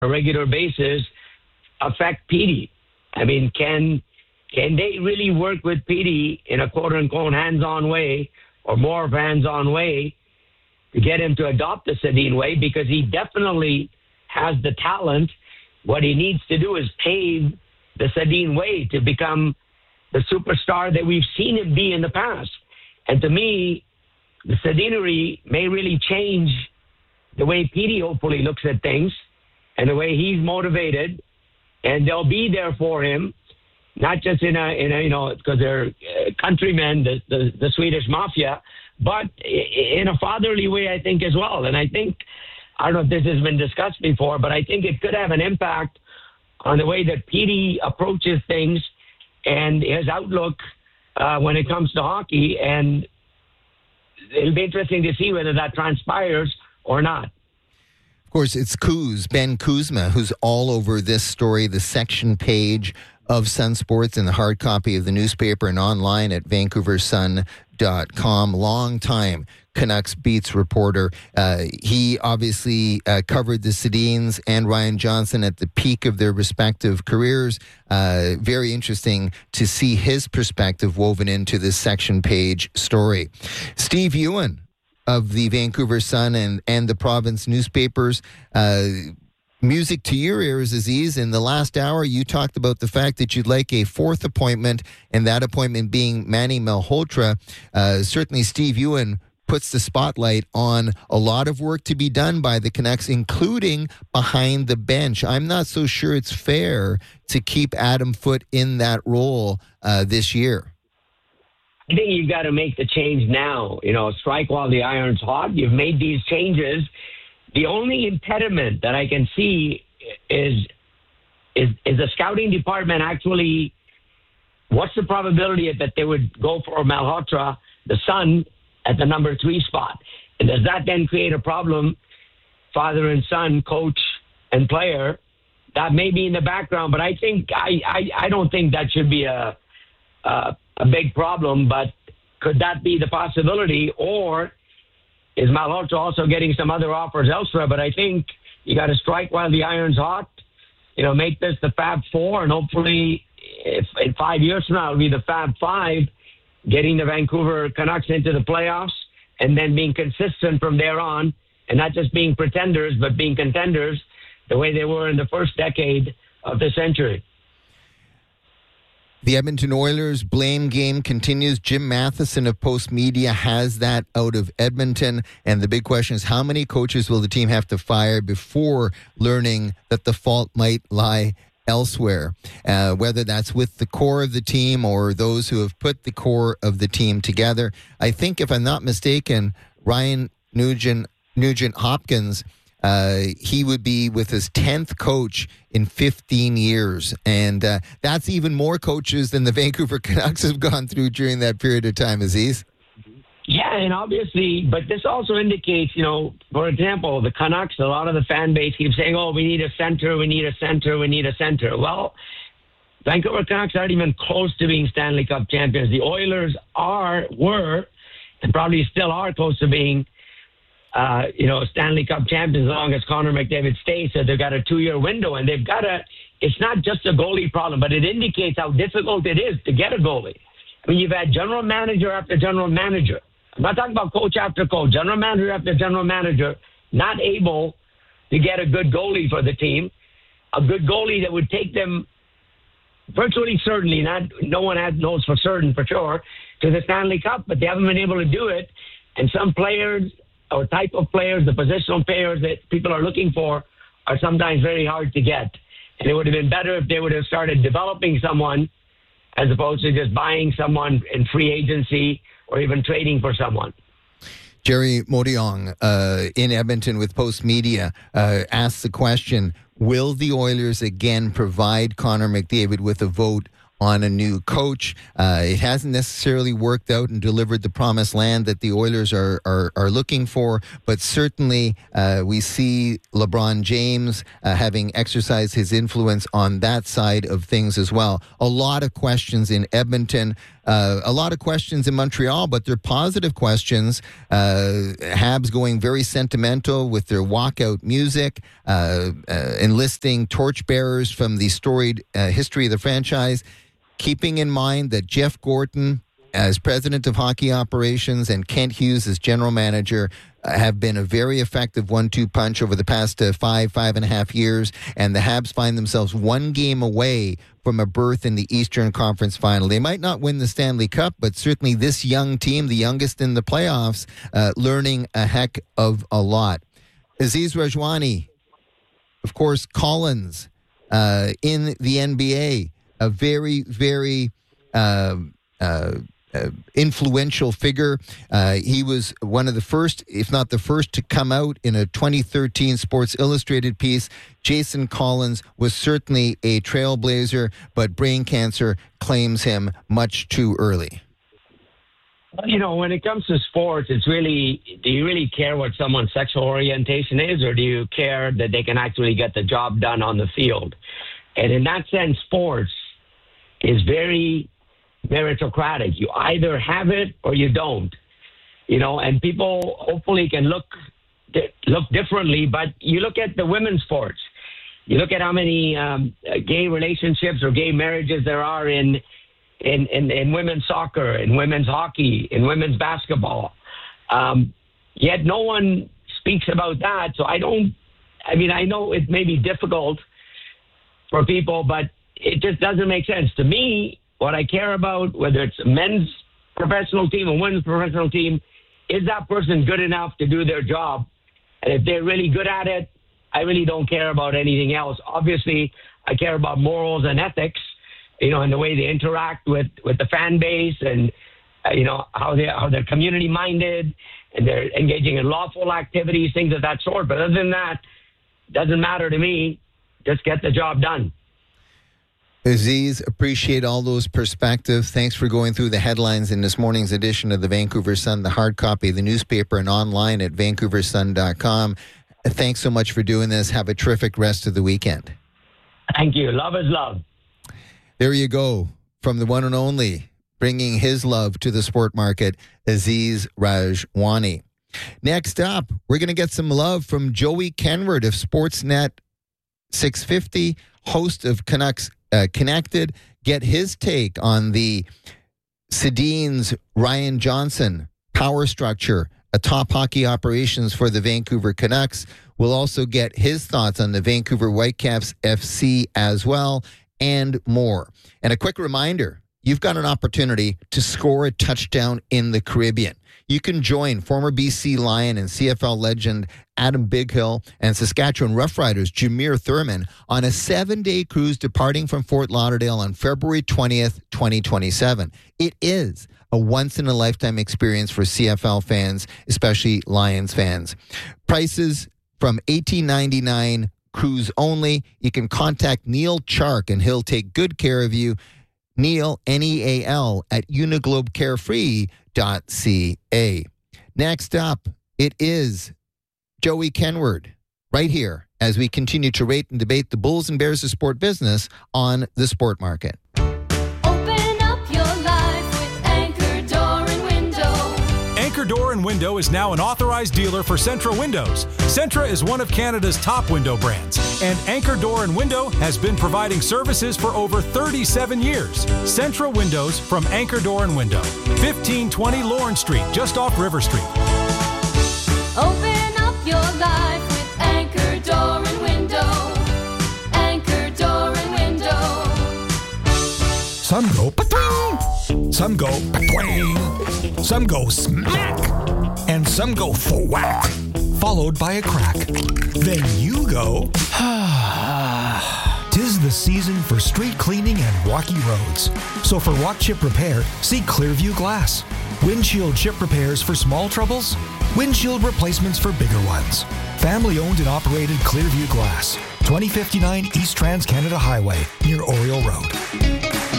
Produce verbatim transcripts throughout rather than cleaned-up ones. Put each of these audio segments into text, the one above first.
a regular basis affect Petey? I mean, can can they really work with Petey in a quote-unquote hands-on way or more of a hands-on way to get him to adopt the Sedin way? Because he definitely has the talent. What he needs to do is pave the Sedin way to become the superstar that we've seen him be in the past. And to me, the Sedinery may really change the way Petey hopefully looks at things and the way he's motivated, and they'll be there for him, not just in a, in a you know, because they're uh, countrymen, the, the, the Swedish mafia, but in a fatherly way, I think, as well. And I think, I don't know if this has been discussed before, but I think it could have an impact on the way that Petey approaches things and his outlook uh, when it comes to hockey. And it'll be interesting to see whether that transpires or not. Of course, it's Kuz, Ben Kuzma, who's all over this story, the section page of Sun Sports in the hard copy of the newspaper and online at vancouver sun dot com. Long time Canucks Beats reporter. Uh, he obviously uh, covered the Sedins and Ryan Johnson at the peak of their respective careers. Uh, very interesting to see his perspective woven into this section page story. Steve Ewan of the Vancouver Sun and, and the province newspapers. Uh, music to your ears, Aziz. In the last hour, you talked about the fact that you'd like a fourth appointment, and that appointment being Manny Malhotra. Uh, certainly, Steve Ewan puts the spotlight on a lot of work to be done by the Canucks, including behind the bench. I'm not so sure it's fair to keep Adam Foote in that role uh, this year. I think you've got to make the change now. You know, strike while the iron's hot. You've made these changes. The only impediment that I can see is is is the scouting department actually, what's the probability that they would go for Malhotra, the son, at the number three spot? And does that then create a problem, father and son, coach and player? That may be in the background, but I think I, I, I don't think that should be a, a a big problem, but could that be the possibility? Or is Malhotra also getting some other offers elsewhere? But I think you got to strike while the iron's hot, you know, make this the Fab Four, and hopefully if in five years from now it'll be the Fab Five, getting the Vancouver Canucks into the playoffs and then being consistent from there on, and not just being pretenders, but being contenders the way they were in the first decade of the century. The Edmonton Oilers blame game continues. Jim Matheson of Post Media has that out of Edmonton. And the big question is, how many coaches will the team have to fire before learning that the fault might lie elsewhere? Uh, whether that's with the core of the team or those who have put the core of the team together. I think, if I'm not mistaken, Ryan Nugent, Nugent Hopkins, Uh, he would be with his tenth coach in fifteen years. And uh, that's even more coaches than the Vancouver Canucks have gone through during that period of time, Aziz. Yeah, and obviously, but this also indicates, you know, for example, the Canucks, a lot of the fan base keeps saying, oh, we need a center, we need a center, we need a center. Well, Vancouver Canucks aren't even close to being Stanley Cup champions. The Oilers are, were, and probably still are close to being Uh, you know, Stanley Cup champions as long as Connor McDavid stays. So they've got a two-year window, and they've got a, it's not just a goalie problem, but it indicates how difficult it is to get a goalie. I mean, you've had general manager after general manager. I'm not talking about coach after coach, general manager after general manager, not able to get a good goalie for the team, a good goalie that would take them virtually certainly, not no one has, knows for certain, for sure, to the Stanley Cup, but they haven't been able to do it. And some players, or type of players, the positional players that people are looking for, are sometimes very hard to get. And it would have been better if they would have started developing someone as opposed to just buying someone in free agency or even trading for someone. Jerry Modiong uh, in Edmonton with Post Media uh, asked the question, will the Oilers again provide Connor McDavid with a vote on a new coach. Uh, it hasn't necessarily worked out and delivered the promised land that the Oilers are are, are looking for, but certainly uh, we see LeBron James uh, having exercised his influence on that side of things as well. A lot of questions in Edmonton. Uh, a lot of questions in Montreal, but they're positive questions. Uh, Habs going very sentimental with their walkout music, uh, uh, enlisting torchbearers from the storied uh, history of the franchise, keeping in mind that Jeff Gorton, as president of hockey operations, and Kent Hughes as general manager, uh, have been a very effective one two punch over the past uh, five, five and a half years, and the Habs find themselves one game away from a berth in the Eastern Conference Final. They might not win the Stanley Cup, but certainly this young team, the youngest in the playoffs, uh, learning a heck of a lot. Aziz Rajwani, of course, Collins uh, in the N B A, a very, very uh, uh, uh, influential figure. Uh, he was one of the first, if not the first, to come out in a twenty thirteen Sports Illustrated piece. Jason Collins was certainly a trailblazer, but brain cancer claims him much too early. You know, when it comes to sports, it's really, do you really care what someone's sexual orientation is, or do you care that they can actually get the job done on the field? And in that sense, sports is very meritocratic. You either have it or you don't, you know, and people hopefully can look look differently, but you look at the women's sports, you look at how many um, gay relationships or gay marriages there are in, in, in, in women's soccer, in women's hockey, in women's basketball. Um, yet no one speaks about that. So I don't, I mean, I know it may be difficult for people, but it just doesn't make sense. To me, what I care about, whether it's a men's professional team or women's professional team, is that person good enough to do their job? And if they're really good at it, I really don't care about anything else. Obviously, I care about morals and ethics, you know, and the way they interact with, with the fan base, and, uh, you know, how, they, how they're community-minded, and they're engaging in lawful activities, things of that sort. But other than that, it doesn't matter to me. Just get the job done. Aziz, appreciate all those perspectives. Thanks for going through the headlines in this morning's edition of the Vancouver Sun, the hard copy of the newspaper, and online at vancouver sun dot com. Thanks so much for doing this. Have a terrific rest of the weekend. Thank you. Love is love. There you go. From the one and only, bringing his love to the sport market, Aziz Rajwani. Next up, we're going to get some love from Joey Kenward of Sportsnet six fifty, host of Canucks Uh, Connected. Get his take on the Sedin's Ryan Johnson power structure atop hockey operations for the Vancouver Canucks. We'll also get his thoughts on the Vancouver Whitecaps F C as well, and more. And a quick reminder, you've got an opportunity to score a touchdown in the Caribbean. You can join former B C Lion and C F L legend Adam Bighill and Saskatchewan Roughriders Jameer Thurman on a seven-day cruise departing from Fort Lauderdale on February twentieth, twenty twenty-seven. It is a once-in-a-lifetime experience for C F L fans, especially Lions fans. Prices from eighteen ninety-nine, cruise only. You can contact Neil Chark, and he'll take good care of you. Neil, N E A L, at uniglobe carefree dot c a. Next up, it is Joey Kenward, right here, as we continue to rate and debate the Bulls and Bears of sport business on the Sport Market. Open up your life with Anchor Door and Window. Anchor Door and Window is now an authorized dealer for Centra Windows. Centra is one of Canada's top window brands, and Anchor Door and Window has been providing services for over thirty-seven years. Centra Windows from Anchor Door and Window, fifteen twenty Lawrence Street, just off River Street. Open up your life with Anchor Door and Window. Anchor Door and Window. Some go pa-twing, some go pa-twing, some go smack, and some go thwack, followed by a crack. Then you go, tis the season for street cleaning and walky roads. So for walk chip repair, see Clearview Glass. Windshield chip repairs for small troubles, windshield replacements for bigger ones. Family owned and operated Clearview Glass, twenty fifty-nine East Trans-Canada Highway, near Oriole Road.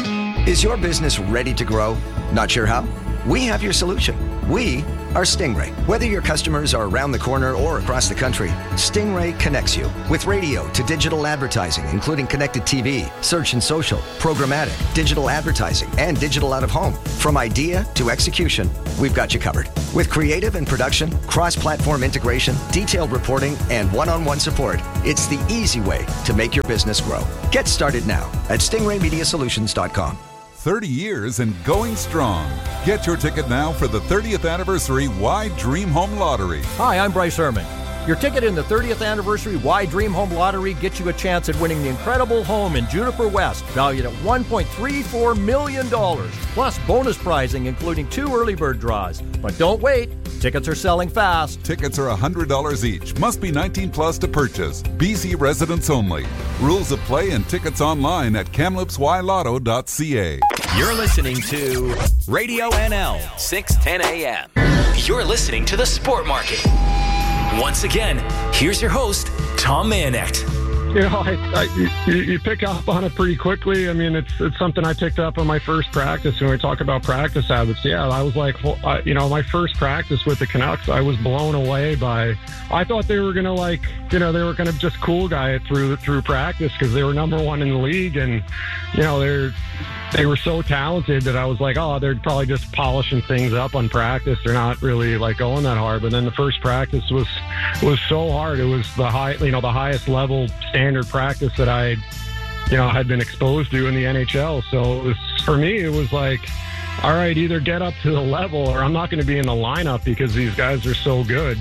Is your business ready to grow? Not sure how? We have your solution. We are Stingray. Whether your customers are around the corner or across the country, Stingray connects you with radio to digital advertising, including connected T V, search and social, programmatic, digital advertising, and digital out of home. From idea to execution, we've got you covered. With creative and production, cross-platform integration, detailed reporting, and one-on-one support, it's the easy way to make your business grow. Get started now at stingray media solutions dot com. thirty years and going strong. Get your ticket now for the thirtieth anniversary Y Dream Home Lottery. Hi, I'm Bryce Herman. Your ticket in the thirtieth anniversary Y Dream Home Lottery gets you a chance at winning the incredible home in Juniper West, valued at one point three four million dollars, plus bonus prizing including two early bird draws. But don't wait. Tickets are selling fast. Tickets are one hundred dollars each. Must be nineteen plus to purchase. B C residents only. Rules of play and tickets online at kamloops y lotto dot c a. You're listening to Radio N L, six ten a m. You're listening to The Sport Market. Once again, here's your host, Tom Mayanet. You know, I, I, you, you pick up on it pretty quickly. I mean, it's it's something I picked up on my first practice. When we talk about practice habits, yeah, I was like, you know, my first practice with the Canucks, I was blown away by. I thought they were gonna like, you know, they were gonna just cool guy it through through practice because they were number one in the league, and you know they're. They were so talented that I was like, oh, they're probably just polishing things up on practice. They're not really like going that hard. But then the first practice was was so hard. It was the high, you know, the highest level standard practice that I, you know, had been exposed to in the N H L. So it was, for me, it was like, all right, either get up to the level or I'm not going to be in the lineup because these guys are so good.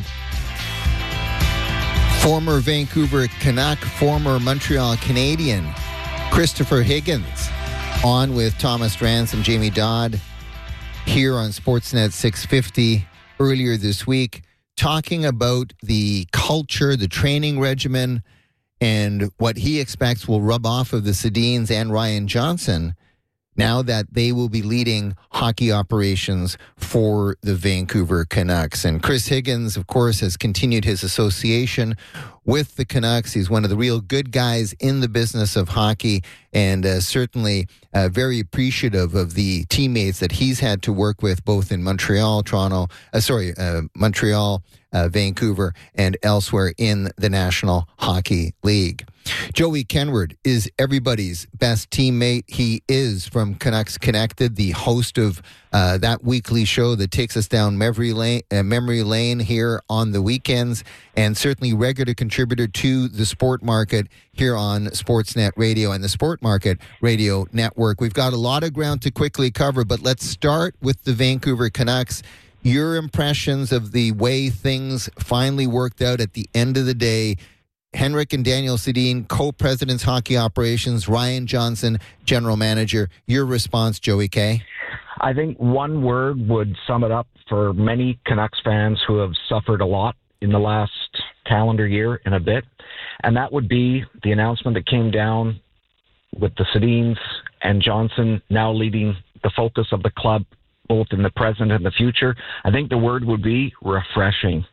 Former Vancouver Canuck, former Montreal Canadian, Christopher Higgins, on with Thomas Drance and Jamie Dodd here on Sportsnet six fifty earlier this week, talking about the culture, the training regimen, and what he expects will rub off of the Sedins and Ryan Johnson now that they will be leading hockey operations for the Vancouver Canucks. And Chris Higgins, of course, has continued his association with the Canucks. He's one of the real good guys in the business of hockey, and uh, certainly uh, very appreciative of the teammates that he's had to work with both in Montreal, Toronto, uh, sorry, uh, Montreal, uh, Vancouver, and elsewhere in the National Hockey League. Joey Kenward is everybody's best teammate. He is from Canucks Connected, the host of uh, that weekly show that takes us down memory lane, uh, memory lane here on the weekends, and certainly regular contributor to the Sport Market here on Sportsnet Radio and the Sport Market Radio Network. We've got a lot of ground to quickly cover, but let's start with the Vancouver Canucks. Your impressions of the way things finally worked out at the end of the day. Henrik and Daniel Sedin, co-presidents hockey operations, Ryan Johnson, general manager. Your response, Joey K? I think one word would sum it up for many Canucks fans who have suffered a lot in the last calendar year and a bit, and that would be the announcement that came down with the Sedins and Johnson now leading the focus of the club both in the present and the future. I think the word would be refreshing.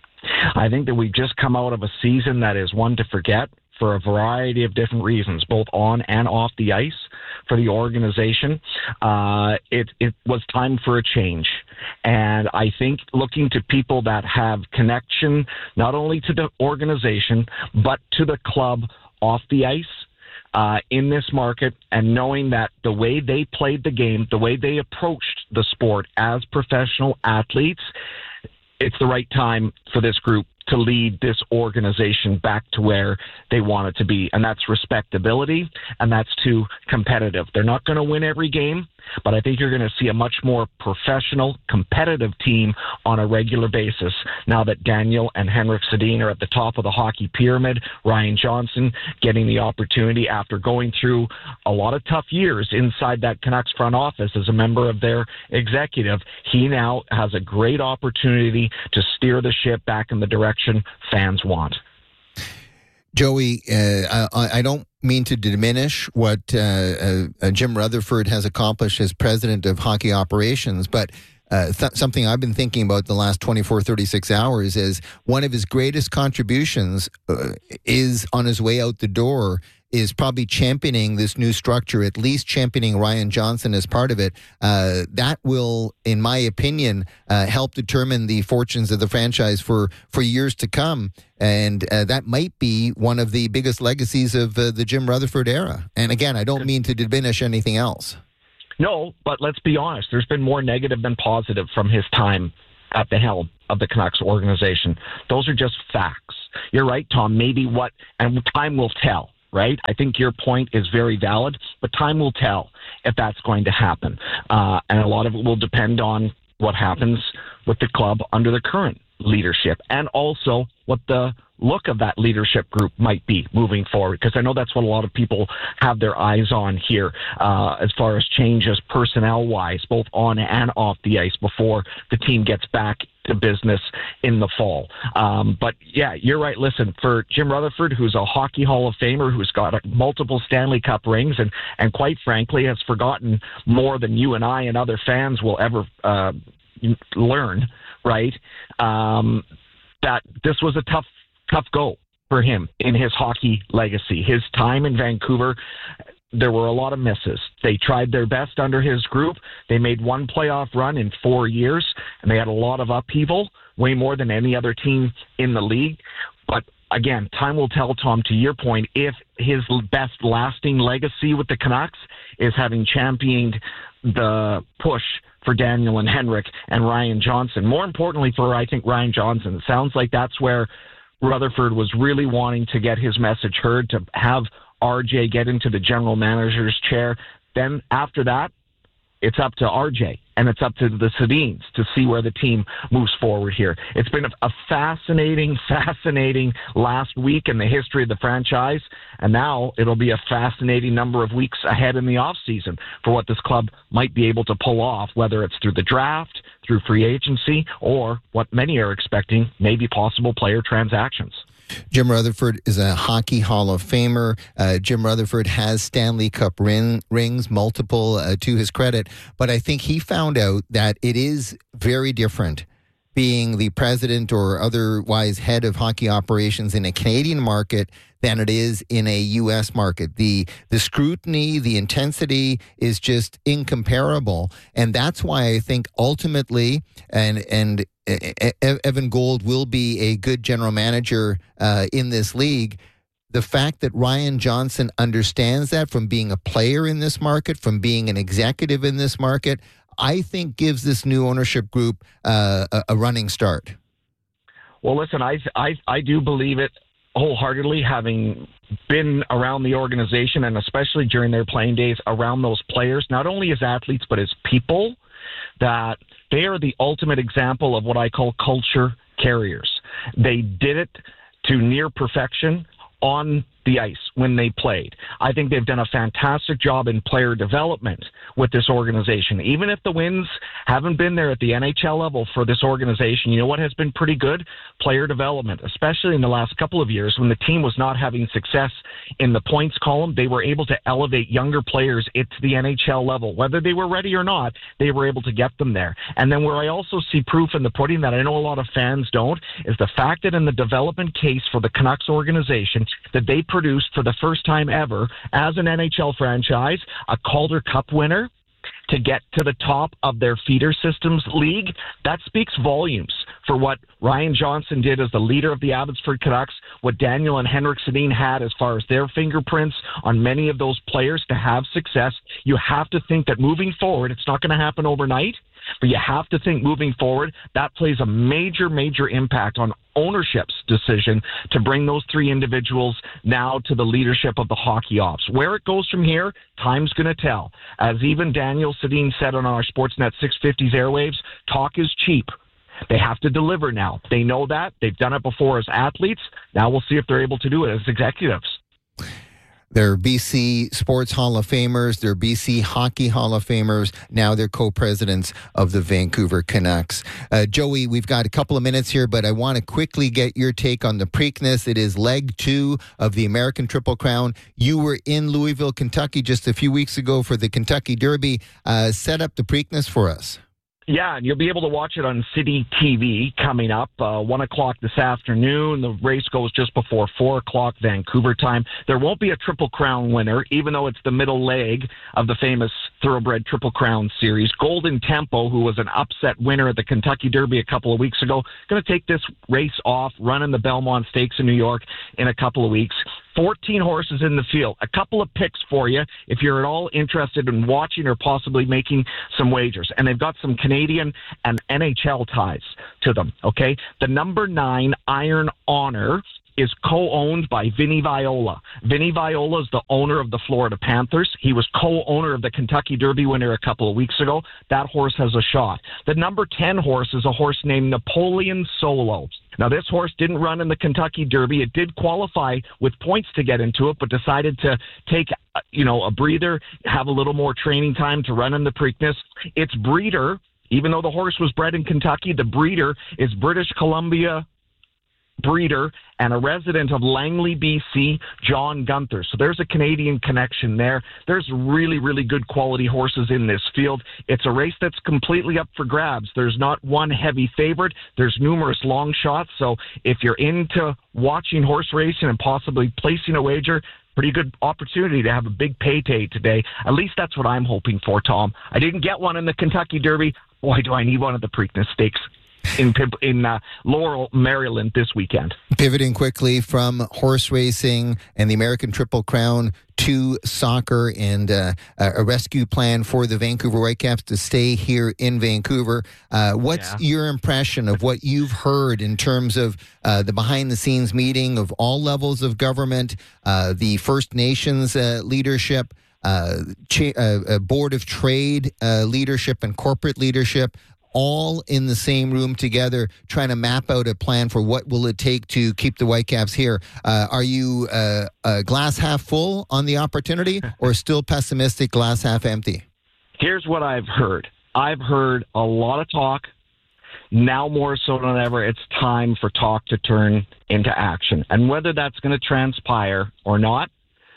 I think that we've just come out of a season that is one to forget for a variety of different reasons, both on and off the ice for the organization. Uh, it, it was time for a change. And I think looking to people that have connection, not only to the organization, but to the club off the ice, Uh, in this market, and knowing that the way they played the game, the way they approached the sport as professional athletes, it's the right time for this group to lead this organization back to where they want it to be. And that's respectability, and that's too competitive. They're not going to win every game, but I think you're going to see a much more professional, competitive team on a regular basis now that Daniel and Henrik Sedin are at the top of the hockey pyramid. Ryan Johnson getting the opportunity after going through a lot of tough years inside that Canucks front office as a member of their executive. He now has a great opportunity to steer the ship back in the direction fans want. Joey, uh, I, I don't mean to diminish what uh, uh, Jim Rutherford has accomplished as president of hockey operations, but uh, th- something I've been thinking about the last twenty-four, thirty-six hours is one of his greatest contributions uh, is on his way out the door is probably championing this new structure, at least championing Ryan Johnson as part of it. Uh, that will, in my opinion, uh, help determine the fortunes of the franchise for, for years to come. And uh, that might be one of the biggest legacies of uh, the Jim Rutherford era. And again, I don't mean to diminish anything else. No, but let's be honest. There's been more negative than positive from his time at the helm of the Canucks organization. Those are just facts. You're right, Tom. Maybe what, and time will tell. Right? I think your point is very valid, but time will tell if that's going to happen. Uh, and a lot of it will depend on what happens with the club under the current leadership and also what the look of that leadership group might be moving forward, because I know that's what a lot of people have their eyes on here uh, as far as changes personnel-wise, both on and off the ice before the team gets back to business in the fall. Um, but yeah, you're right. Listen, for Jim Rutherford, who's a Hockey Hall of Famer, who's got a, multiple Stanley Cup rings, and, and quite frankly has forgotten more than you and I and other fans will ever uh, learn, right? Um, that this was a tough, tough go for him in his hockey legacy. His time in Vancouver, there were a lot of misses. They tried their best under his group. They made one playoff run in four years, and they had a lot of upheaval, way more than any other team in the league. But again, time will tell, Tom, to your point, if his best lasting legacy with the Canucks is having championed the push for Daniel and Henrik and Ryan Johnson. More importantly for, I think, Ryan Johnson. It sounds like that's where Rutherford was really wanting to get his message heard, to have R J get into the general manager's chair. Then after that, it's up to R J and it's up to the Sedins to see where the team moves forward here. It's been a, a fascinating, fascinating last week in the history of the franchise, and now it'll be a fascinating number of weeks ahead in the offseason for what this club might be able to pull off, whether it's through the draft, through free agency, or what many are expecting, maybe possible player transactions. Jim Rutherford is a Hockey Hall of Famer. Uh, Jim Rutherford has Stanley Cup ring, rings, multiple uh, to his credit. But I think he found out that it is very different being the president or otherwise head of hockey operations in a Canadian market than it is in a U S market. The the scrutiny, the intensity is just incomparable. And that's why I think ultimately, and and Evan Gold will be a good general manager uh, in this league. The fact that Ryan Johnson understands that from being a player in this market, from being an executive in this market, I think gives this new ownership group uh, a, a running start. Well, listen, I, I, I do believe it wholeheartedly, having been around the organization and especially during their playing days around those players, not only as athletes but as people, that they are the ultimate example of what I call culture carriers. They did it to near perfection on the ice when they played. I think they've done a fantastic job in player development with this organization. Even if the wins haven't been there at the N H L level for this organization, you know what has been pretty good? Player development, especially in the last couple of years when the team was not having success in the points column. They were able to elevate younger players into the N H L level. Whether they were ready or not, they were able to get them there. And then where I also see proof in the pudding that I know a lot of fans don't is the fact that in the development case for the Canucks organization that they produced for the first time ever as an N H L franchise, a Calder Cup winner to get to the top of their feeder systems league. That speaks volumes for what Ryan Johnson did as the leader of the Abbotsford Canucks, what Daniel and Henrik Sedin had as far as their fingerprints on many of those players to have success. You have to think that moving forward, it's not going to happen overnight, but you have to think moving forward, that plays a major, major impact on ownership's decision to bring those three individuals now to the leadership of the hockey ops. Where it goes from here, time's going to tell. As even Daniel Sedin said on our Sportsnet six fifty's airwaves, talk is cheap. They have to deliver now. They know that. They've done it before as athletes. Now we'll see if they're able to do it as executives. They're B C Sports Hall of Famers. They're B C Hockey Hall of Famers. Now they're co-presidents of the Vancouver Canucks. Uh, Joey, we've got a couple of minutes here, but I want to quickly get your take on the Preakness. It is leg two of the American Triple Crown. You were in Louisville, Kentucky just a few weeks ago for the Kentucky Derby. Uh, set up the Preakness for us. Yeah, and you'll be able to watch it on City T V coming up, uh, one o'clock this afternoon. The race goes just before four o'clock Vancouver time. There won't be a Triple Crown winner, even though it's the middle leg of the famous Thoroughbred Triple Crown series. Golden Tempo, who was an upset winner at the Kentucky Derby a couple of weeks ago, going to take this race off, running the Belmont Stakes in New York in a couple of weeks. fourteen horses in the field. A couple of picks for you if you're at all interested in watching or possibly making some wagers. And they've got some Canadian and N H L ties to them, okay? The number nine, Iron Honor, is co-owned by Vinny Viola. Vinny Viola is the owner of the Florida Panthers. He was co-owner of the Kentucky Derby winner a couple of weeks ago. That horse has a shot. The number ten horse is a horse named Napoleon Solo. Now, this horse didn't run in the Kentucky Derby. It did qualify with points to get into it, but decided to take, you know, a breather, have a little more training time to run in the Preakness. Its breeder, even though the horse was bred in Kentucky, the breeder is British Columbia breeder and a resident of Langley, B C, John Gunther. So there's a Canadian connection there. There's really, really good quality horses in this field. It's a race that's completely up for grabs. There's not one heavy favorite. There's numerous long shots. So if you're into watching horse racing and possibly placing a wager, pretty good opportunity to have a big payday today. At least that's what I'm hoping for, Tom. I didn't get one in the Kentucky Derby. Why do I need one of the Preakness Stakes in in uh, Laurel, Maryland this weekend? Pivoting quickly from horse racing and the American Triple Crown to soccer and uh, a rescue plan for the Vancouver Whitecaps to stay here in Vancouver. Uh, what's yeah. your impression of what you've heard in terms of uh, the behind-the-scenes meeting of all levels of government, uh, the First Nations uh, leadership, uh, cha- uh, uh, Board of Trade uh, leadership and corporate leadership, all in the same room together, trying to map out a plan for what will it take to keep the Whitecaps here. Uh, are you uh, uh, glass half full on the opportunity or still pessimistic, glass half empty? Here's what I've heard. I've heard a lot of talk. Now more so than ever, it's time for talk to turn into action. And whether that's going to transpire or not,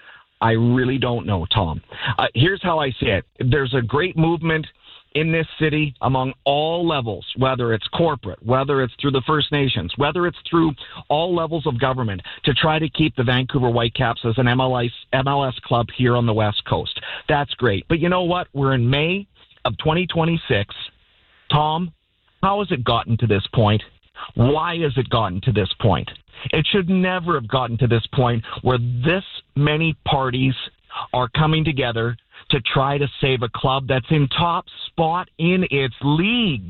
I really don't know, Tom. Uh, here's how I see it. There's a great movement in this city among all levels, whether it's corporate, whether it's through the First Nations, whether it's through all levels of government, to try to keep the Vancouver Whitecaps as an M L S, M L S club here on the West Coast. That's great. But you know what? We're in May of twenty twenty-six. Tom, how has it gotten to this point? Why has it gotten to this point? It should never have gotten to this point where this many parties are coming together to try to save a club that's in top spot in its league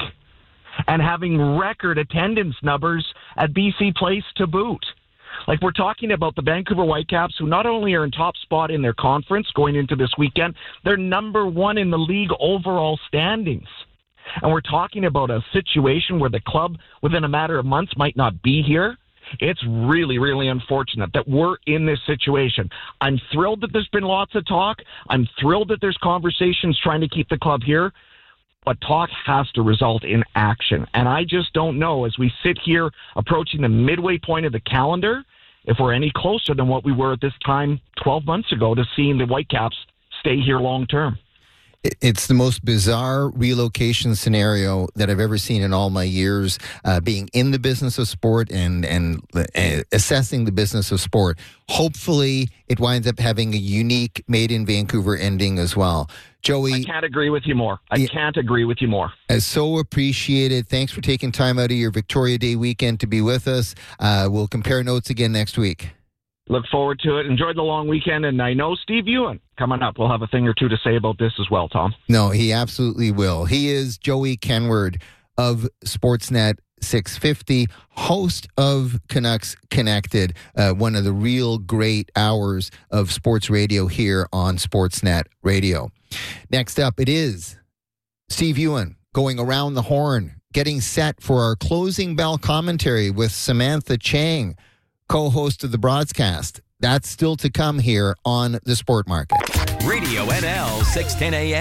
and having record attendance numbers at B C Place to boot. Like, we're talking about the Vancouver Whitecaps, who not only are in top spot in their conference going into this weekend, they're number one in the league overall standings. And we're talking about a situation where the club, within a matter of months, might not be here. It's really, really unfortunate that we're in this situation. I'm thrilled that there's been lots of talk. I'm thrilled that there's conversations trying to keep the club here. But talk has to result in action. And I just don't know, as we sit here approaching the midway point of the calendar, if we're any closer than what we were at this time twelve months ago to seeing the Whitecaps stay here long term. It's the most bizarre relocation scenario that I've ever seen in all my years uh, being in the business of sport and, and uh, assessing the business of sport. Hopefully, it winds up having a unique Made in Vancouver ending as well. Joey, I can't agree with you more. I yeah, can't agree with you more. I so appreciate it. Thanks for taking time out of your Victoria Day weekend to be with us. Uh, we'll compare notes again next week. Look forward to it. Enjoyed the long weekend, and I know Steve Ewan coming up. We'll have a thing or two to say about this as well, Tom. No, he absolutely will. He is Joey Kenward of Sportsnet six fifty, host of Canucks Connected, uh, one of the real great hours of sports radio here on Sportsnet Radio. Next up, it is Steve Ewan going around the horn, getting set for our closing bell commentary with Samantha Chang, co-host of the broadcast. That's still to come here on the Sport Market. Radio N L six ten A M.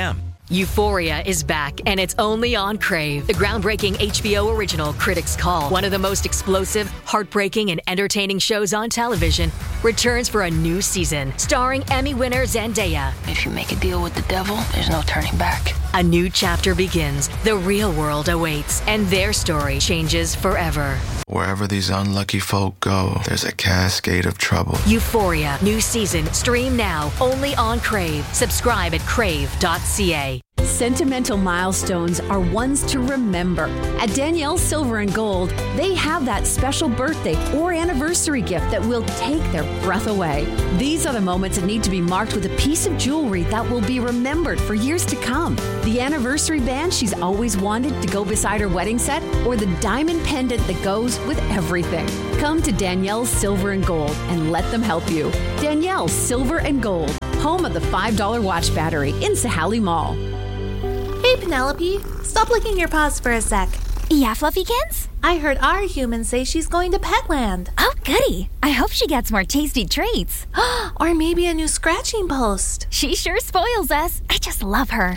Euphoria is back, and it's only on Crave. The groundbreaking H B O original Critics' Call, one of the most explosive, heartbreaking, and entertaining shows on television, returns for a new season, starring Emmy winner Zendaya. If you make a deal with the devil, there's no turning back. A new chapter begins. The real world awaits, and their story changes forever. Wherever these unlucky folk go, there's a cascade of trouble. Euphoria, new season, stream now, only on Crave. Subscribe at crave dot c a. Sentimental milestones are ones to remember. At Danielle's Silver and Gold, they have that special birthday or anniversary gift that will take their breath away. These are the moments that need to be marked with a piece of jewelry that will be remembered for years to come. The anniversary band she's always wanted to go beside her wedding set, or the diamond pendant that goes with everything. Come to Danielle's Silver and Gold and let them help you. Danielle's Silver and Gold, home of the five dollar watch battery in Sahali Mall. Hey, Penelope, stop licking your paws for a sec. Yeah, Fluffykins? I heard our human say she's going to Petland. Oh, goody. I hope she gets more tasty treats. Or maybe a new scratching post. She sure spoils us. I just love her.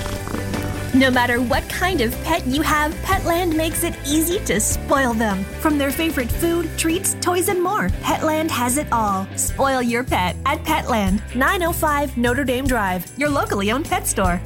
No matter what kind of pet you have, Petland makes it easy to spoil them. From their favorite food, treats, toys, and more, Petland has it all. Spoil your pet at Petland, nine oh five Notre Dame Drive, your locally owned pet store.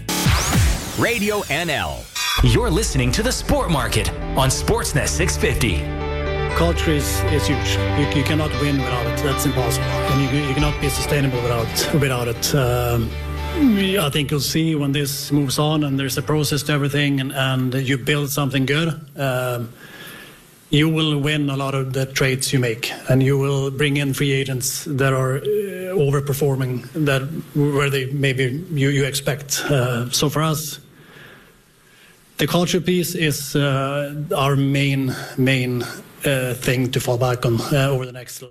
Radio N L. You're listening to The Sport Market on Sportsnet six fifty. Culture is, is huge. You, you cannot win without it. That's impossible. And you, you cannot be sustainable without, without it. Um, I think you'll see when this moves on and there's a process to everything and, and you build something good, um, you will win a lot of the trades you make. And you will bring in free agents that are uh, overperforming that where they maybe you, you expect. Uh, so for us, the culture piece is uh, our main main uh, thing to fall back on uh, over the next.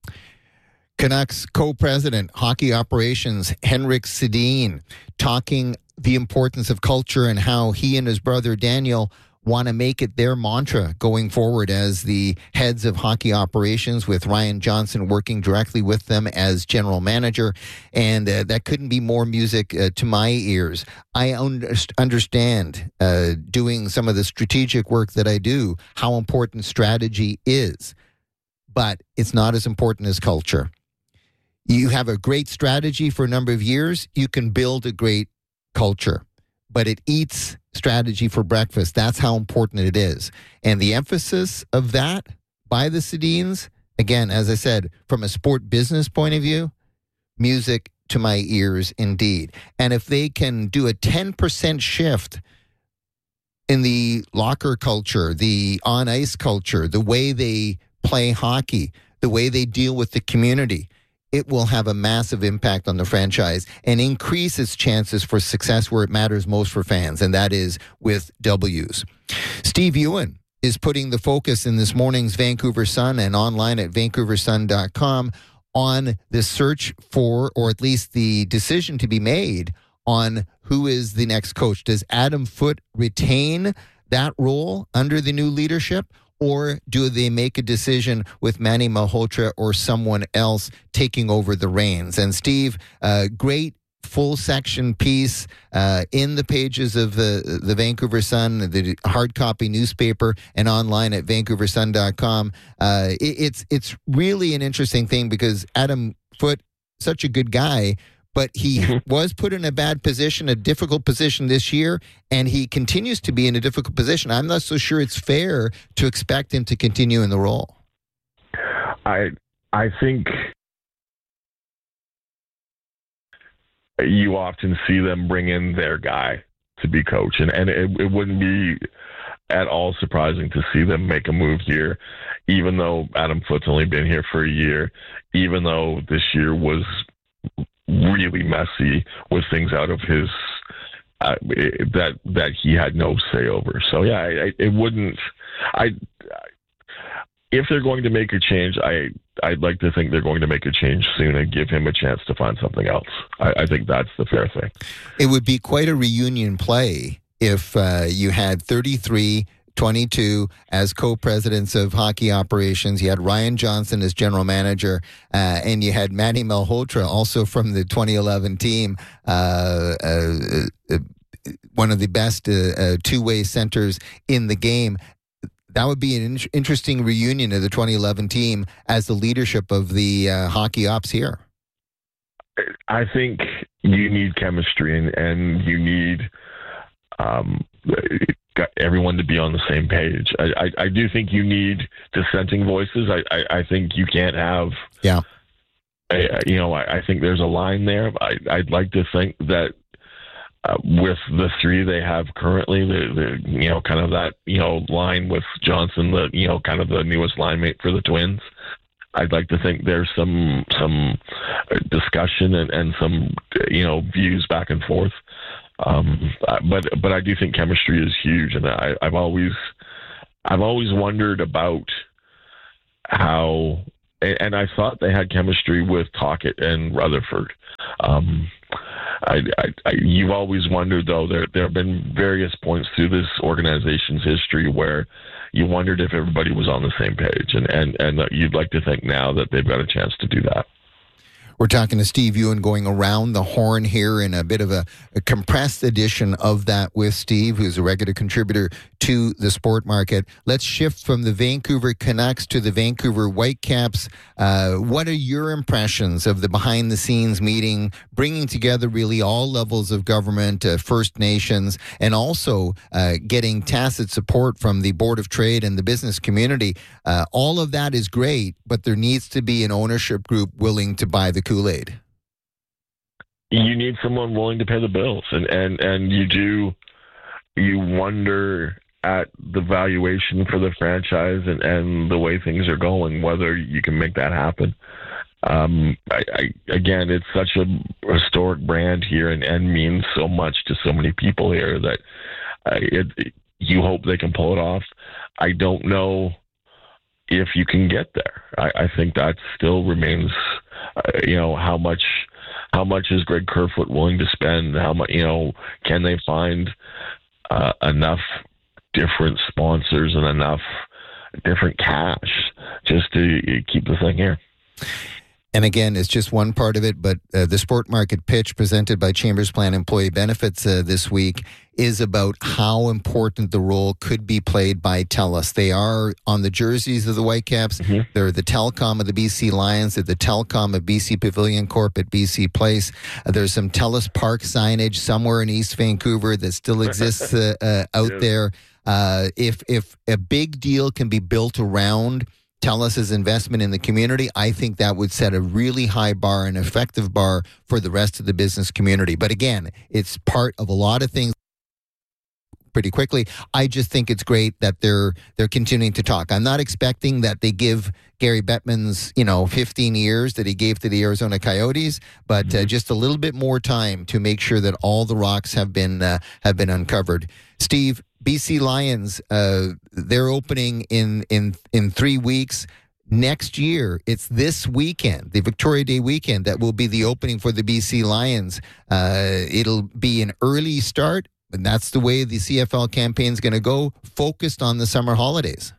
Canucks co-president, hockey operations, Henrik Sedin, talking the importance of culture and how he and his brother Daniel want to make it their mantra going forward as the heads of hockey operations, with Ryan Johnson working directly with them as general manager. And uh, that couldn't be more music uh, to my ears. I un- understand, uh, doing some of the strategic work that I do, how important strategy is. But it's not as important as culture. You have a great strategy for a number of years, you can build a great culture. But it eats strategy for breakfast. That's how important it is. And the emphasis of that by the Sedins, again, as I said, from a sport business point of view, music to my ears indeed. And if they can do a ten percent shift in the locker culture, the on-ice culture, the way they play hockey, the way they deal with the community, it will have a massive impact on the franchise and increase its chances for success where it matters most for fans, and that is with W's. Steve Ewan is putting the focus in this morning's Vancouver Sun and online at vancouver sun dot com on the search for, or at least the decision to be made on who is the next coach. Does Adam Foote retain that role under the new leadership? Or do they make a decision with Manny Malhotra or someone else taking over the reins? And Steve, uh, great full section piece uh, in the pages of the the Vancouver Sun, the hard copy newspaper, and online at vancouver sun dot com. Uh, it, it's it's really an interesting thing because Adam Foote, such a good guy, but he mm-hmm. was put in a bad position, a difficult position this year, and he continues to be in a difficult position. I'm not so sure it's fair to expect him to continue in the role. I I think you often see them bring in their guy to be coach, and, and it, it wouldn't be at all surprising to see them make a move here, even though Adam Foote's only been here for a year, even though this year was really messy with things out of his uh, it, that that he had no say over. So yeah, I, it wouldn't. I if they're going to make a change, I I'd like to think they're going to make a change soon and give him a chance to find something else. I, I think that's the fair thing. It would be quite a reunion play if uh, you had thirty-three twenty-two as co-presidents of hockey operations. You had Ryan Johnson as general manager, uh, and you had Manny Malhotra, also from the twenty eleven team, uh, uh, uh, one of the best uh, uh, two-way centers in the game. That would be an in- interesting reunion of the twenty eleven team as the leadership of the uh, hockey ops here. I think you need chemistry, and, and you need um, got everyone to be on the same page. I, I, I do think you need dissenting voices. I, I, I think you can't have. Yeah. I, you know, I, I think there's a line there. I, I'd like to think that uh, with the three they have currently, the, the you know kind of that you know line with Johnson, the you know kind of the newest line mate for the Twins. I'd like to think there's some some discussion and, and some you know views back and forth. Um, but but I do think chemistry is huge, and I, I've always I've always wondered about how, and I thought they had chemistry with Tocchet and Rutherford. Um, I, I, I, you've always wondered, though, there there have been various points through this organization's history where you wondered if everybody was on the same page, and and and you'd like to think now that they've got a chance to do that. We're talking to Steve Ewan, going around the horn here in a bit of a, a compressed edition of that with Steve, who's a regular contributor to the Sport Market. Let's shift from the Vancouver Canucks to the Vancouver Whitecaps. Uh, what are your impressions of the behind-the-scenes meeting, bringing together really all levels of government, uh, First Nations, and also uh, getting tacit support from the Board of Trade and the business community? Uh, all of that is great, but there needs to be an ownership group willing to buy the Kool-Aid. You need someone willing to pay the bills, and, and, and you do you wonder at the valuation for the franchise and, and the way things are going, whether you can make that happen. Um, I, I, again, it's such a historic brand here and, and means so much to so many people here that uh, it, it, you hope they can pull it off. I don't know if you can get there. I, I think that still remains, uh, you know, how much, how much is Greg Kerfoot willing to spend? How much, you know, can they find uh, enough different sponsors and enough different cash just to keep the thing here? And again, it's just one part of it, but uh, the Sport Market pitch presented by Chambers Plan Employee Benefits uh, this week is about how important the role could be played by TELUS. They are on the jerseys of the Whitecaps. Mm-hmm. They're the telecom of the B C Lions. They're the telecom of B C Pavilion Corp at B C Place. Uh, there's some TELUS Park signage somewhere in East Vancouver that still exists uh, uh, out yeah. there. Uh, if if a big deal can be built around TELUS's investment in the community, I think that would set a really high bar, an effective bar for the rest of the business community. But again, it's part of a lot of things pretty quickly. I just think it's great that they're they're continuing to talk. I'm not expecting that they give Gary Bettman's, you know, fifteen years that he gave to the Arizona Coyotes, but uh, just a little bit more time to make sure that all the rocks have been uh, have been uncovered. Steve, B C Lions, uh, they're opening in, in in three weeks. Next year, it's this weekend, the Victoria Day weekend, that will be the opening for the B C Lions. Uh, it'll be an early start, and that's the way the C F L campaign is going to go, focused on the summer holidays.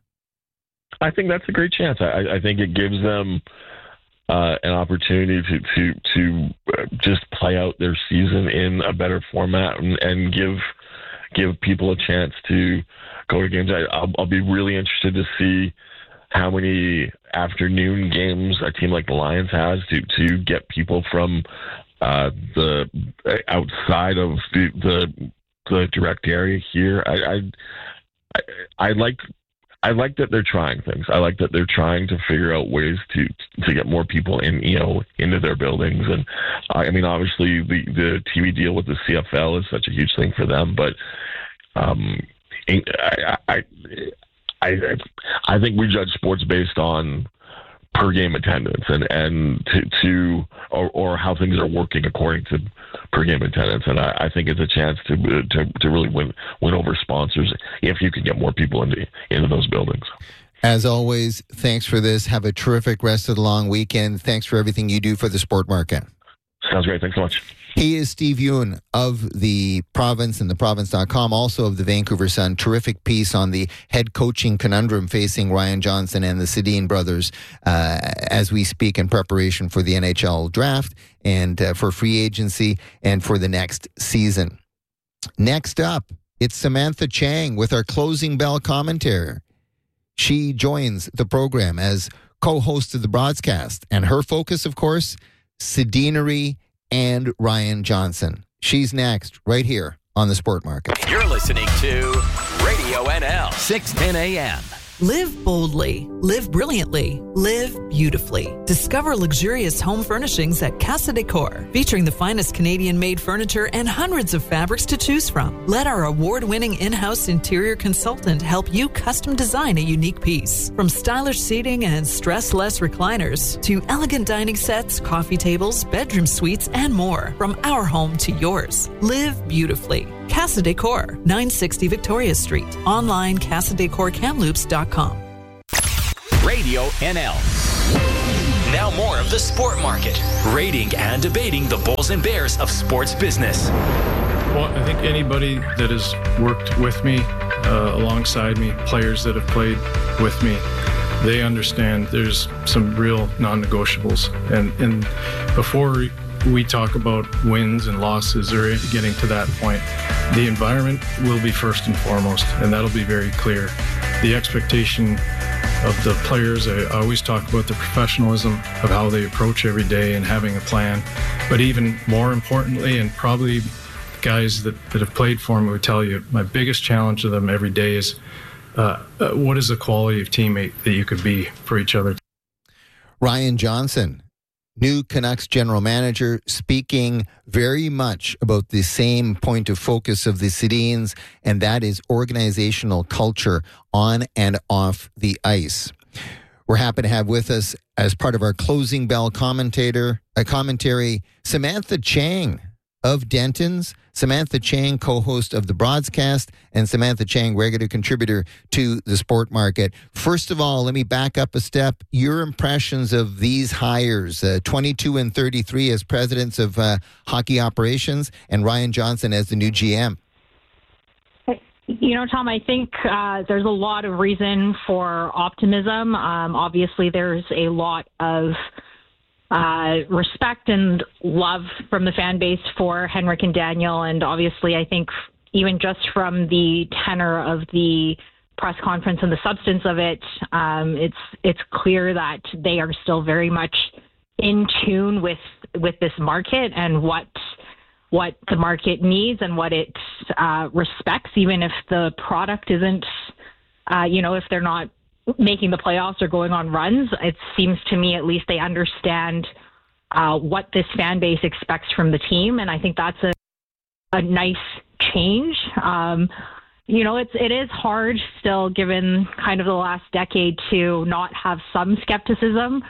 I think that's a great chance. I, I think it gives them uh, an opportunity to to to just play out their season in a better format and, and give give people a chance to go to games. I, I'll, I'll be really interested to see how many afternoon games a team like the Lions has to, to get people from uh, the outside of the, the the direct area here. I I, I like I like that they're trying things. I like that they're trying to figure out ways to to get more people in, you know, into their buildings. And uh, I mean, obviously, the the T V deal with the C F L is such a huge thing for them. But um, I I I, I think we judge sports based on per game attendance and and to, to or, or how things are working according to per game attendance. And I, I think it's a chance to to to really win win over sponsors if you can get more people into into those buildings. As always, thanks for this. Have a terrific rest of the long weekend. Thanks for everything you do for the Sport Market. Sounds great. Thanks so much. He is Steve Ewan of the Province and the province dot com, also of the Vancouver Sun. Terrific piece on the head coaching conundrum facing Ryan Johnson and the Sedin brothers uh, as we speak in preparation for the N H L draft and uh, for free agency and for the next season. Next up, it's Samantha Chang with our closing bell commentary. She joins the program as co-host of the broadcast, and her focus, of course, Sedinery and Ryan Johnson. She's next, right here on the Sport Market. You're listening to Radio N L, six ten a.m. Live boldly, live brilliantly, live beautifully. Discover luxurious home furnishings at Casa Decor, featuring the finest Canadian-made furniture and hundreds of fabrics to choose from. Let our award-winning in-house interior consultant help you custom design a unique piece. From stylish seating and stress-less recliners to elegant dining sets, coffee tables, bedroom suites, and more. From our home to yours. Live beautifully. Casa Decor, nine sixty Victoria Street. Online, casa decor kamloops dot com. Radio N L. Now more of the Sport Market, rating and debating the Bulls and Bears of sports business. Well, I think anybody that has worked with me, uh, alongside me, players that have played with me, they understand there's some real non-negotiables. And, and before we talk about wins and losses or getting to that point, the environment will be first and foremost, and that'll be very clear. The expectation of the players, I always talk about the professionalism of how they approach every day and having a plan. But even more importantly, and probably guys that, that have played for me would tell you, my biggest challenge to them every day is uh, uh, what is the quality of teammate that you could be for each other? Ryan Johnson, new Canucks general manager, speaking very much about the same point of focus of the Sedins, and that is organizational culture on and off the ice. We're happy to have with us, as part of our closing bell commentator, a commentary, Samantha Chang of Denton's. Samantha Chang, co-host of the broadcast, and Samantha Chang, regular contributor to the Sport Market. First of all, let me back up a step. Your impressions of these hires, uh, twenty-two and thirty-three as presidents of uh, hockey operations, and Ryan Johnson as the new G M. You know, Tom, I think uh, there's a lot of reason for optimism. Um, obviously, there's a lot of Uh, respect and love from the fan base for Henrik and Daniel. And obviously, I think even just from the tenor of the press conference and the substance of it, um, it's it's clear that they are still very much in tune with with this market and what what the market needs and what it uh, respects, even if the product isn't, uh, you know, if they're not making the playoffs or going on runs. It seems to me, at least, they understand uh, what this fan base expects from the team, and I think that's a a nice change. Um, you know, it's it is hard still, given kind of the last decade, to not have some skepticism.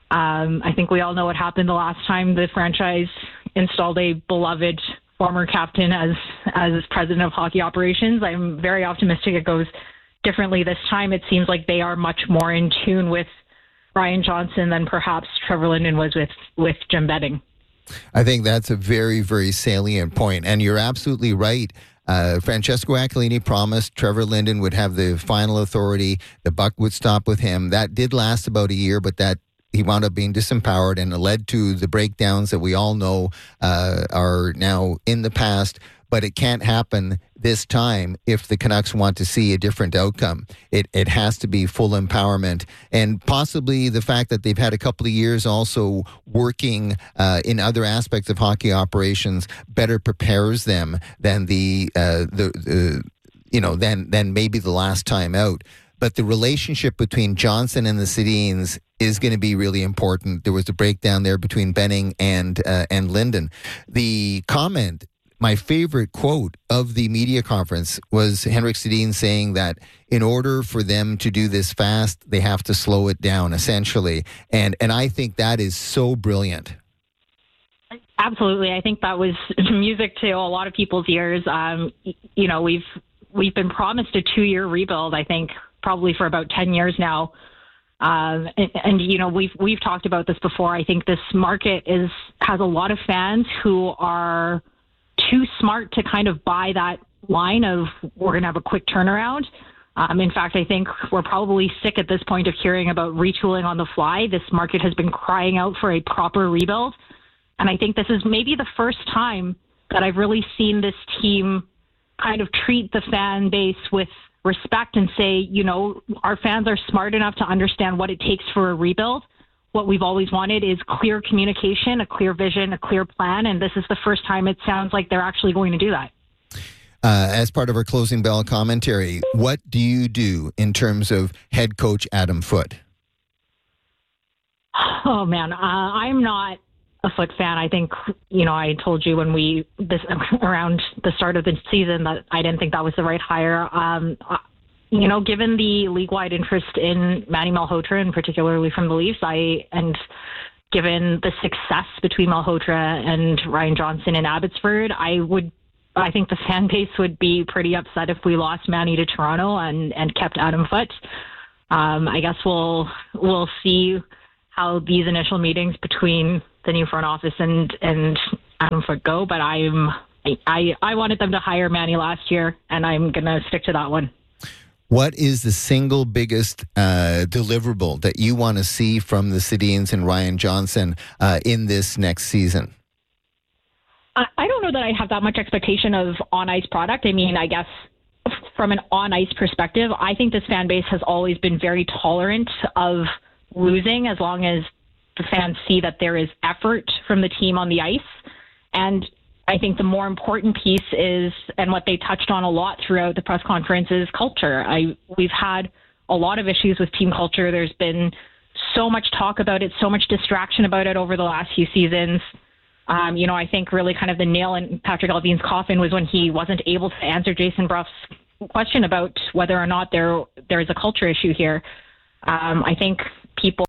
Um, I think we all know what happened the last time the franchise installed a beloved former captain as as president of hockey operations. I'm very optimistic it goes differently this time. It seems like they are much more in tune with Ryan Johnson than perhaps Trevor Linden was with, with Jim Benning. I think that's a very, very salient point. And you're absolutely right. Uh, Francesco Aquilini promised Trevor Linden would have the final authority. The buck would stop with him. That did last about a year, but that he wound up being disempowered, and it led to the breakdowns that we all know uh, are now in the past. But it can't happen this time if the Canucks want to see a different outcome. It it has to be full empowerment, and possibly the fact that they've had a couple of years also working uh, in other aspects of hockey operations better prepares them than the uh, the, the you know than than maybe the last time out. But the relationship between Johnson and the Sedins is going to be really important. There was a breakdown there between Benning and uh, and Linden. The comment. My favorite quote of the media conference was Henrik Sedin saying that in order for them to do this fast, they have to slow it down, essentially. And and I think that is so brilliant. Absolutely. I think that was music to a lot of people's ears. Um, you know, we've we've been promised a two-year rebuild, I think, probably for about ten years now. Um, and, and, you know, we've we've talked about this before. I think this market is has a lot of fans who are too smart to kind of buy that line of we're going to have a quick turnaround. Um, in fact, I think we're probably sick at this point of hearing about retooling on the fly. This market has been crying out for a proper rebuild. And I think this is maybe the first time that I've really seen this team kind of treat the fan base with respect and say, you know, our fans are smart enough to understand what it takes for a rebuild. What we've always wanted is clear communication, a clear vision, a clear plan. And this is the first time it sounds like they're actually going to do that. Uh, as part of our closing bell commentary, what do you do in terms of head coach Adam Foote? Oh, man, uh, I'm not a Foote fan. I think, you know, I told you when we, this around the start of the season that I didn't think that was the right hire. Um, you know, given the league-wide interest in Manny Malhotra, and particularly from the Leafs, I, and given the success between Malhotra and Ryan Johnson in Abbotsford, I would I think the fan base would be pretty upset if we lost Manny to Toronto and, and kept Adam Foote. Um, I guess we'll we'll see how these initial meetings between the new front office and, and Adam Foote go. But I'm I I wanted them to hire Manny last year, and I'm gonna stick to that one. What is the single biggest uh, deliverable that you want to see from the Sedins and Ryan Johnson uh, in this next season? I don't know that I have that much expectation of on-ice product. I mean, I guess from an on-ice perspective, I think this fan base has always been very tolerant of losing as long as the fans see that there is effort from the team on the ice. And I think the more important piece is, and what they touched on a lot throughout the press conference, is culture. I We've had a lot of issues with team culture. There's been so much talk about it, so much distraction about it over the last few seasons. Um, you know, I think really kind of the nail in Patrick Allvin's coffin was when he wasn't able to answer Jason Bruff's question about whether or not there there is a culture issue here. Um, I think people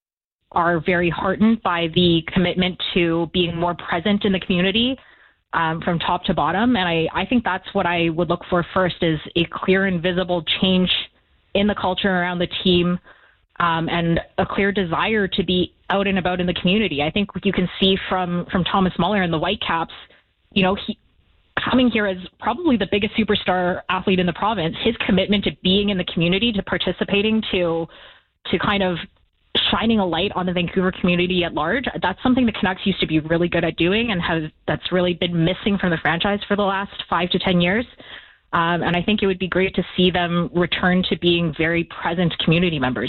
are very heartened by the commitment to being more present in the community um, from top to bottom. And I, I think that's what I would look for first, is a clear and visible change in the culture around the team. Um, and a clear desire to be out and about in the community. I think you can see from, from Thomas Muller and the Whitecaps, you know, he coming here as probably the biggest superstar athlete in the province, his commitment to being in the community, to participating, to to kind of shining a light on the Vancouver community at large. That's something the Canucks used to be really good at doing, and has that's really been missing from the franchise for the last five to ten years. Um, and I think it would be great to see them return to being very present community members.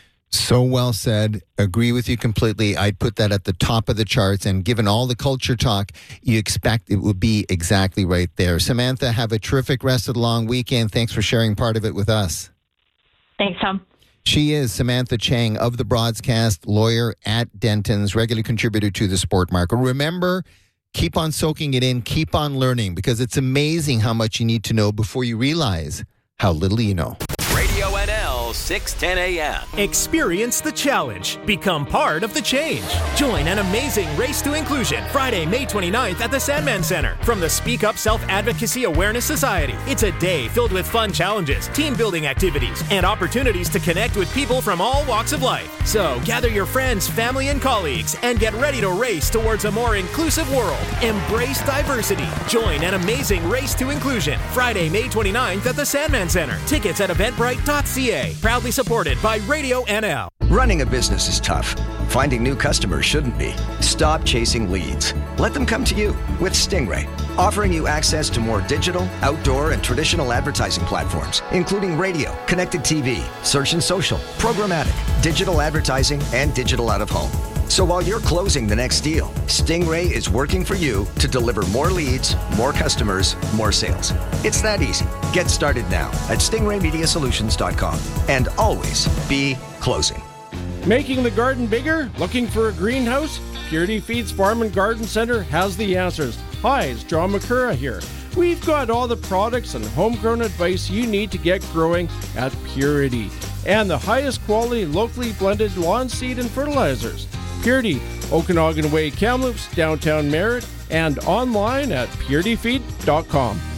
So well said. Agree with you completely. I'd put that at the top of the charts. And given all the culture talk, you expect it would be exactly right there. Samantha, have a terrific rest of the long weekend. Thanks for sharing part of it with us. Thanks, Tom. She is Samantha Chang of The Broadcast, lawyer at Denton's, regular contributor to The Sport Market. Remember, keep on soaking it in, keep on learning, because it's amazing how much you need to know before you realize how little you know. Radio N L, six ten a.m. Experience the challenge. Become part of the change. Join an amazing Race to Inclusion Friday, May twenty-ninth at the Sandman Center from the Speak Up Self-Advocacy Awareness Society. It's a day filled with fun challenges, team-building activities, and opportunities to connect with people from all walks of life. So gather your friends, family, and colleagues and get ready to race towards a more inclusive world. Embrace diversity. Join an amazing Race to Inclusion Friday, May twenty-ninth at the Sandman Center. Tickets at eventbrite dot c a. Proudly supported by Radio N L. Running a business is tough. Finding new customers shouldn't be. Stop chasing leads. Let them come to you with Stingray, offering you access to more digital, outdoor, and traditional advertising platforms, including radio, connected T V, search and social, programmatic, digital advertising, and digital out of home. So while you're closing the next deal, Stingray is working for you to deliver more leads, more customers, more sales. It's that easy. Get started now at stingray media solutions dot com, and always be closing. Making the garden bigger? Looking for a greenhouse? Purity Feeds Farm and Garden Center has the answers. Hi, it's John McCurra here. We've got all the products and homegrown advice you need to get growing at Purity, and the highest quality locally blended lawn seed and fertilizers. Purity, Okanagan Way, Kamloops, downtown Merritt, and online at purity feed dot com.